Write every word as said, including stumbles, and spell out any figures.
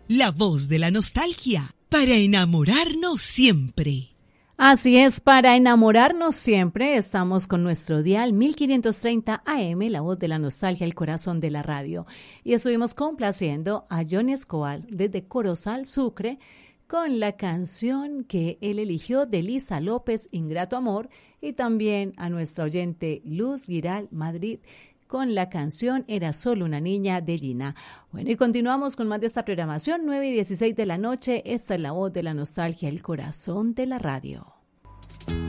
la voz de la nostalgia, para enamorarnos siempre. Así es, para enamorarnos siempre estamos con nuestro dial mil quinientos treinta A M, la voz de la nostalgia, el corazón de la radio. Y estuvimos complaciendo a Johnny Escobar desde Corozal, Sucre, con la canción que él eligió de Lisa López, Ingrato Amor, y también a nuestra oyente Luz Giral Madrid con la canción Era solo una niña de Gina. Bueno, y continuamos con más de esta programación, nueve y dieciséis de la noche. Esta es la voz de la nostalgia, el corazón de la radio.